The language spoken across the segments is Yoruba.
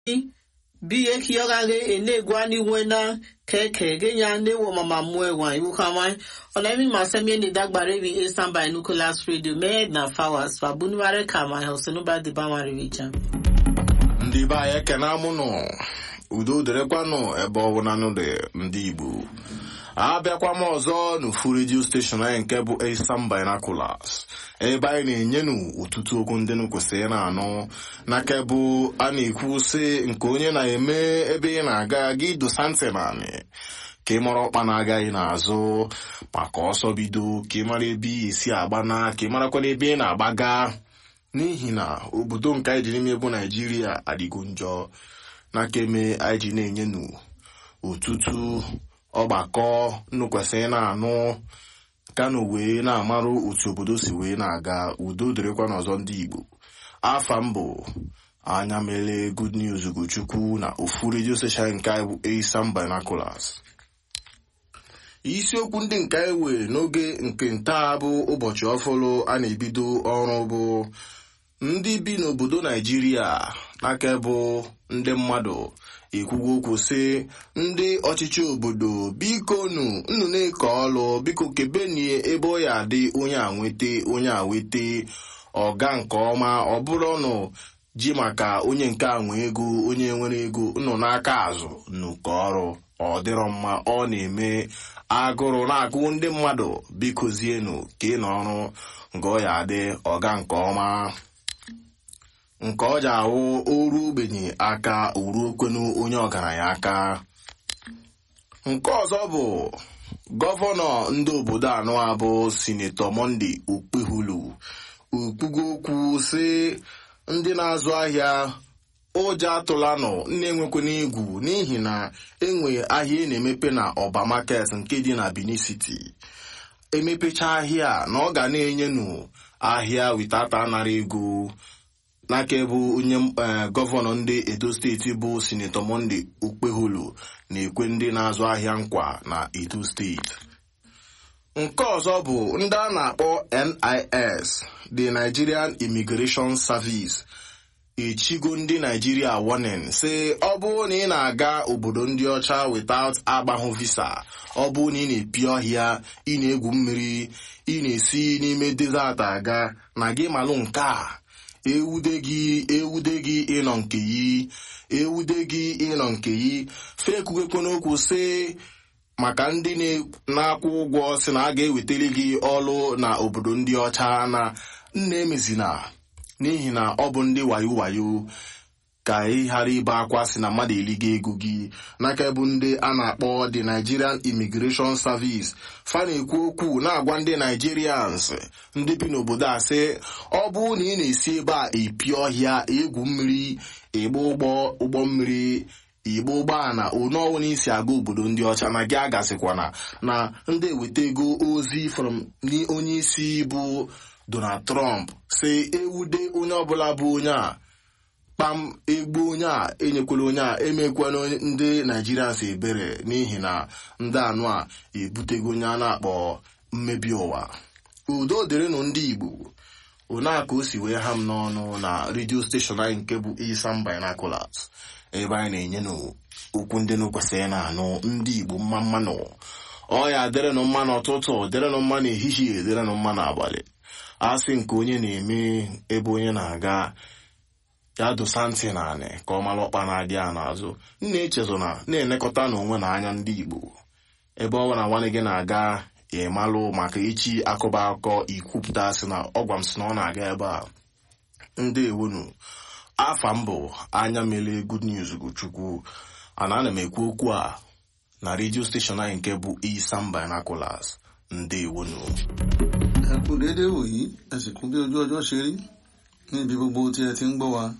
bi ekiogage enegwa ni wena keke genya newo mama mwewa iwu kamai onemi masemi ni dagbare bi Eastern Binoculars Radio me na fawas fa bunware kama hosenu ba de bamare wicha ndị ba ya kena mụnụ udo dịrịkwanụ ebe ọbụla nụ dị ndị Igbo abịakwa m ọzọ n'ofu redio steshọn anyị nke bụ Eastern Binoculars ebe anyị na-enyenụ ọtụtụ okwu ndị nụ kwesịrị na-anụ n'aka bụ a na-ekwu sị nke onye na-eme ebe ị na-aga gị dosa ntị naanị ka ị mara ọkpa na-agaghị n'azụ maka ọsọ bido ka ị mara ebe ị esi agbana ka ị marakwana ebe ị na-agbaga n'ihi na obodo nke anyị ji n'ime bụ Naijiria adịgo njọ n'aka eme anyị ji na-enyenụ ọtụtụ ọgbakọ nnụ kwesịrị na-anụ kanụ wee na-amarụ otu obodo si wee na-aga udo dịrịkwa n'ọzọ ndị Igbo afa mbụ anya mele Good News Ugochukwu na ofu redio station nke anyị bụ Eastern Binoculars. Isiokwu ndị nke anyị wee n'oge nke ntaa bụ ụbọchị ọfụlụ a na-ebido ọrụ bụ ndị bi n'obodo Naijiria n'aka bụ ndị mmadụ ekwugo okwu sị ndị ọchịchị obodo biko unu na-eke ọlụ biko kebenie ebe ọ ya adị onye awete ọga nke ọma ọ bụrụ nụ ji maka onye nke a nwe ego onye nwere ego nọ n'aka azụ n'ụkọ ọrụ ọ dịrọ mma ọ na-eme agụrụ na-agụ ndị mmadụ bikozienụ ka ị n'ọrụ nke ọ ya adị ọga nke ọma nke ọ ji awụ oru ogbenye aka uru okwenu onye ọgaranya aka. Nke ọzọ bụ gọvanọ ndị obodo anọ abụ Sinetọ Monday Okpehulu okpugo okwu sị ndị na-azụ ahịa ụjọ atụlanụ na-enwekwana egwu n'ihi na enwe ahịa na-emepe na Ọba Market nke dị na Benin City emepecha ahịa na ọ ga na-enyenụ ahịa witata anara ego n'aka bụ onye gọvanọ ndị Edo steeti bụ Sinetọ Monday Okpehulu na-ekwe ndị na-azụ ahịa nkwa na Edo steeti. Nke ọzọ bụ ndị a na-akpọ NIS the Nigerian Immigration Service echigo ndị Nigeria warning sị ọ bụrụ na ị na-aga obodo ndị ọcha without agbahụ visa ọ bụrụ na ị na-epi ọhịa ị na-egwu mmiri ị na-esi n'ime desert aga na gị malụ nke a ewude gị ịnọ nke yi fekugekwe n'okwu sị maka ndị na-akwụ ụgwọ sị na a ga-ewetara gị ọlụ na obodo ndị ọcha na nna emezina n'ihi na ọ bụ ndị wayo ka ị ghara ibe akwa sị na mmadụ eliga ego gị n'aka bụ ndị a na-akpọ the Nigerian Immigration Service fa na-ekwu okwu na-agwa ndị Nigerians ndị bi n'obodo a sị ọ bụ na ị na-esi ebe a epi ọhịa egwu mmiri ịgba ụgbọ mmiri igbo ụgbọala onye ọwụna isi aga obodo ndị ọcha na gị agasịkwana na ndị eweta ego ozi from onye isi bụ Donald Trump si ewude onye ọbụla bụ onye a kpam egbu onye a enyekwala onye a emekwana ndị Nigerians ebere n'ihi na ndị anụ a ebutego onye a na-akpọ mmebi ụwa. Udo dịrịnụ ndị Igbo ona ka o si wee ha m n'ọnụ na redio steshọn anyị nke bụ Eastern Binoculars ebe anyị na-enye n'okwu ndị kwesịrị na-anụ ndị Igbo mmanụ ọ ya dịrịnụ mma n'ụtụtụ dịrịnụ mma n'ehihie dịrịnụ mma n'abalị asị nke onye na-eme ebe onye na-aga ya dosa ntị naanị ka ọ mara ọkpa na-adị a n'azụ na-echezọ na-elekọta n'onwe na anya ndị Igbo ebe ọ bụla nwanne gị na-aga ya malụ maka echi akụba akọ ikwupụta sị na ọgwa m sị na ọ na-aga ebe a ndị ewonu afa mbụ anya mele Good News Ugochukwu ana m ekwu okwu a na redio steshọn anyị nke bụ Eastern Binoculars ndị ewonu. Ẹkú déédéé wòyí ẹsìnkú bí ojú ọjọ́ ṣe rí níbi gbogbo tí ẹ ti ń gbọ́ wa.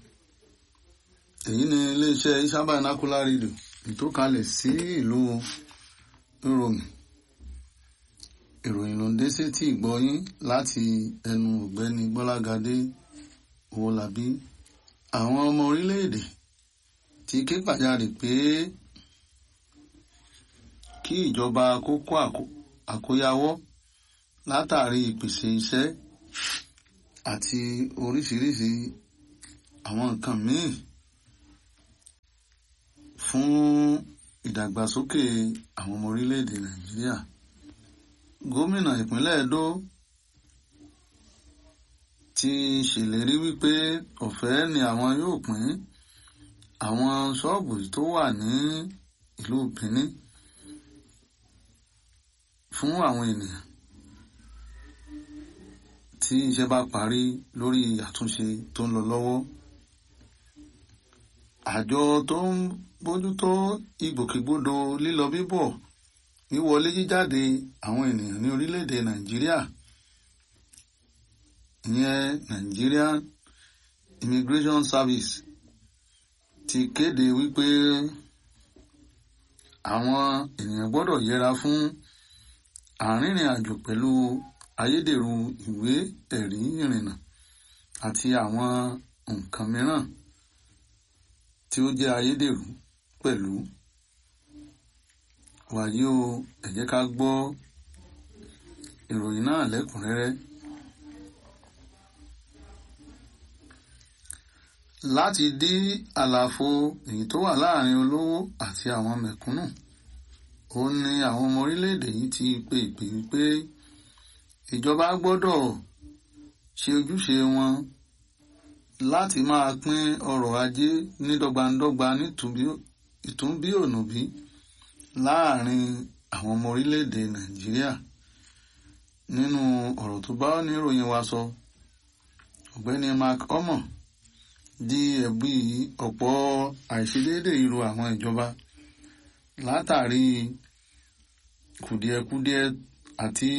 Èyí ni iléeṣẹ́ Eastern Binocular Radio ìtòkalẹ̀ sí ìlú Ìròyìn. Ìròyìn ló ń dé sétí ìgbọ́yín láti ẹnu ọ̀gbẹ́ni Gbọ́lágadé Owólabí. Àwọn ọmọ orílẹ̀-èdè ti ké pàjáde pé kí ìjọba kó kó àkóyawọ́ látàrí ìpèsè iṣẹ́ àti oríṣiríṣi àwọn nǹkan míì fún ìdàgbàsókè àwọn ọmọ orílẹ̀-èdè Nàìjíríà. Gómìnà ìpínlẹ̀ Edo ti ṣèlérí wípé ọ̀fẹ́ ni àwọn yóò pín àwọn ṣọ́ọ̀bù tó wà ní ìlú Benin fún àwọn ènìyàn tí iṣẹ́ bá parí lórí àtúnṣe tó ń lọ lọ́wọ́. Àjọ tó ń bójútó ìgbòkègbodò lílọ bíbọ̀ wíwọlé jíjáde àwọn ènìyàn ní orílẹ̀-èdè Nàìjíríà, ìyẹn Nigerian Immigration Service, ti kéde wípé àwọn ènìyàn gbọ́dọ̀ yẹra fún àrìnrìn àjò pẹ̀lú ayédèrú ìwé ẹ̀rí ìrìnnà àti àwọn nǹkan mìíràn tí ó jẹ́ ayédèrú pẹ̀lú. Wàyí o, ẹ jẹ́ ká gbọ́ ìròyìn náà lẹ́kùnrẹ́rẹ́. Láti dí àlàfo èyí tó wà láàrin olówó àti àwọn mẹ̀kúnnù, ó ní àwọn ọmọ orílẹ̀-èdè yìí ti pe ìpè wípé ìjọba gbọ́dọ̀ ṣe ojúṣe wọn láti máa pín ọrọ̀ ajé ní dọ́gbandọ́gba ìtúnbí ònùbí láàrin àwọn ọmọ orílẹ̀-èdè Nàìjíríà. Nínú ọ̀rọ̀ tó bá oníròyìn wa sọ, ọ̀gbẹ́ni Mark Omo di ẹ̀bi ọ̀pọ̀ àìṣedéédé irú àwọn ìjọba látàrí kùdìẹ̀kudiẹ àti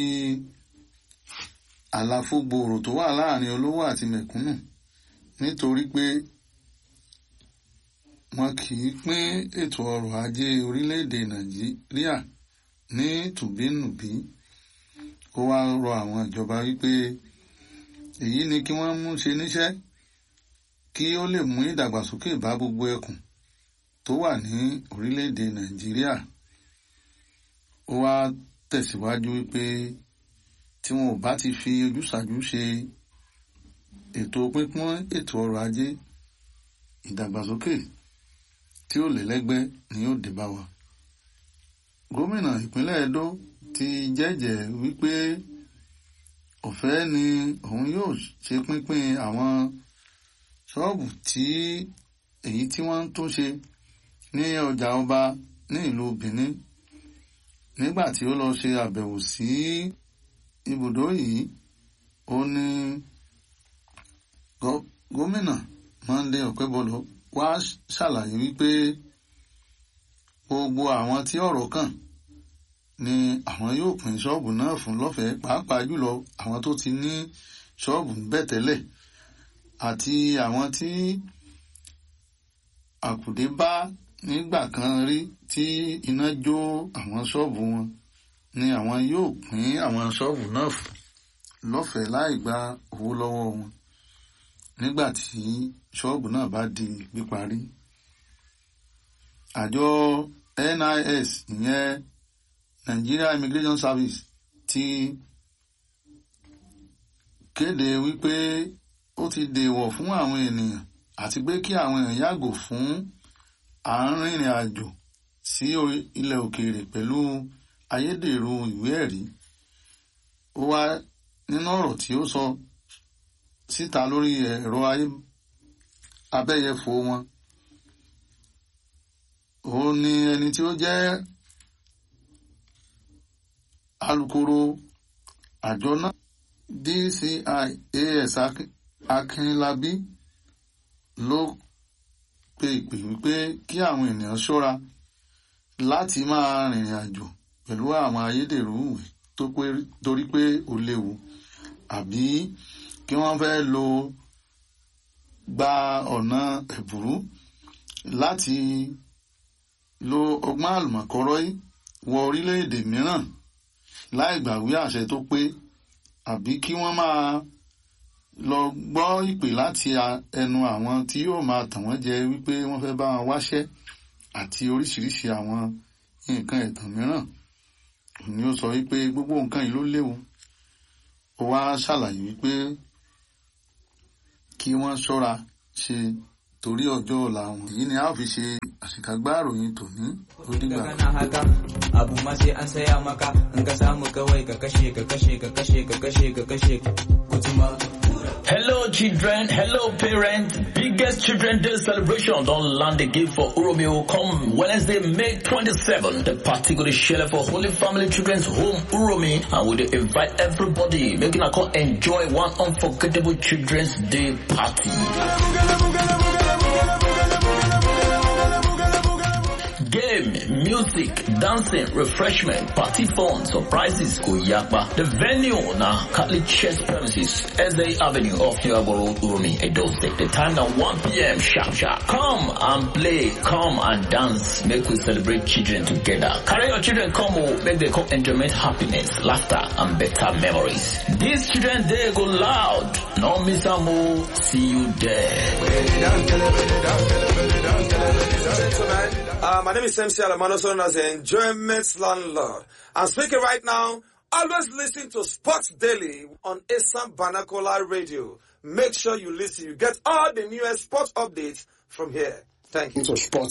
àlàfo gbòòrò tó wà láàrin olówó àti mẹ̀kúnnù, nítorí pé wọn kì í pín ètò ọrọ̀ ajé orílẹ̀-èdè Nàìjíríà ní tùbínùbí. Ó wá rọ àwọn ìjọba wípé èyí ni kí wọ́n mú ṣe níṣẹ́ kí ó lè mú ìdàgbàsókè bá gbogbo ẹkùn tó wà ní orílẹ̀-èdè Nàìjíríà. Ó wá tẹ̀síwájú wípé tí wọn ò bá ti fi ojúsàájú ṣe ètò pínpín ètò ọrọ̀ ajé, ìdàgbàsókè tí ó lẹ́lẹ́gbẹ́ ni yóò dé bá wa. Gómìnà ìpínlẹ̀ Edo ti jẹ́jẹ̀ẹ́ wípé ọ̀fẹ́ ni òun yóò ṣe pínpín àwọn ṣọ́ọ̀bù èyí tí wọ́n ń tún ṣe ní ọjà ọba ní ìlú Benin. Nígbà tí ó lọ ṣe àbẹ̀wò sí ibùdó yìí, ó ní gómìnà Monday Okebolo wá ṣàlàyé wípé gbogbo àwọn tí ọ̀rọ̀ kàn ni àwọn yóò pín ṣọ́ọ̀bù náà fún lọ́fẹ̀ẹ́, pàápàá jùlọ àwọn tó ti ní ṣọ́ọ̀bù bẹ́ẹ̀ tẹ́lẹ̀ àti àwọn tí àkùdé bá nígbà kan rí tí iná jó àwọn ṣọ́ọ̀bù wọn, ni àwọn yóò pín àwọn ṣọ́ọ̀bù náà fún lọ́fẹ̀ẹ́ láì gba owó lọ́wọ́ wọn nígbà tí ṣọ́ọ̀bù náà bá di píparí. Àjọ NIS, ìyẹn Nigeria Immigration Service, ti kéde wípé ó ti dèwọ̀ fún àwọn ènìyàn àti pé kí àwọn èèyàn yàgò fún àárìnrìn àjò sí ilẹ̀ òkèèrè pẹ̀lú ayédèrú ìwé ẹ̀rí. Ó wá nínú ọ̀rọ̀ tí ó sọ síta lórí ẹ̀rọ abẹ́yẹfò wọn. Ó ní ẹni tí ó jẹ́ alukoro àjọ náà DCI AS Akínlábí ló pe ìpè wípé kí àwọn ènìyàn ṣọ́ra láti máa rìnrìn àjò pẹ̀lú àwọn ayédèrú ìwé torí pé ó léwu, àbí kí wọ́n fẹ́ gba ọ̀nà ẹ̀bùrú láti lo ọgbọ́n àlùmọ̀kọ́rọ́ wọ orílẹ̀-èdè mìíràn láì gbàwé àṣẹ tó pé, àbí kí wọ́n máa lọ gbọ́ ìpè láti ẹnu àwọn tí yóò máa tàn wọ́n jẹ wípé wọ́n fẹ́ bá wọn wáṣẹ́ àti oríṣiríṣi àwọn nǹkan ẹ̀tàn mìíràn. Òun ni ó sọ wípé gbogbo nǹkan yìí ló léwu. Ó wá ṣàlàyé wípé kí wọ́n ṣọ́ra ṣe torí ọjọ́ ọ̀la wọn. Èyí ni a ó fi ṣe àṣekágbá àròyìn tòní ó dìgbà. Abu ma sai an saya maka in ka samu kawai ka kashe kutuma. Hello children, hello parents. Biggest Children's Day celebration don't land again for Uromio come Wednesday, May 27th. The party go to share for Holy Family Children's Home Uromi, and we will invite everybody making a call enjoy one unforgettable Children's Day party. Game, music, dancing, refreshment, party fun, surprises, Kuyapa. The venue now Catholic Church premises, SA Avenue off New Road, Urumi, Edo State. The time now 1 p.m. sharp. Come and play, come and dance. Make we celebrate children together. Carry your children come home, make them come enjoyment, happiness, laughter, and better memories. This Children's Day go loud. No miss a move. See you there. My name is MC Alamano, known as the Enjoyment Landlord. I'm speaking right now. Always listen to Sports Daily on Asam Banakola Radio. Make sure you listen. You get all the newest sports updates from here. Thank you. Sports